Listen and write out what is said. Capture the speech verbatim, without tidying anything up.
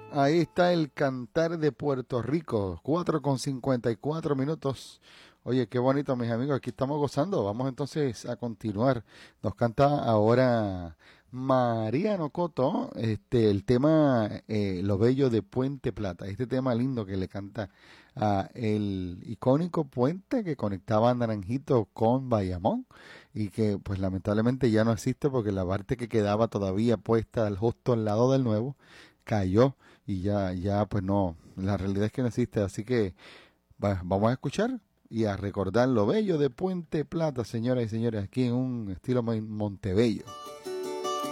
Ahí está el cantar de Puerto Rico, cuatro con cincuenta y cuatro minutos. Oye, qué bonito, mis amigos, aquí estamos gozando. Vamos entonces a continuar. Nos canta ahora Mariano Coto, este, el tema eh, Lo Bello de Puente Plata. Este tema lindo que le canta a el icónico puente que conectaba a Naranjito con Bayamón y que pues lamentablemente ya no existe porque la parte que quedaba todavía puesta al justo al lado del nuevo cayó y ya, ya pues no, la realidad es que no existe, así que va- vamos a escuchar y a recordar lo bello de Puente Plata, señoras y señores, aquí en un estilo mon- Montebello.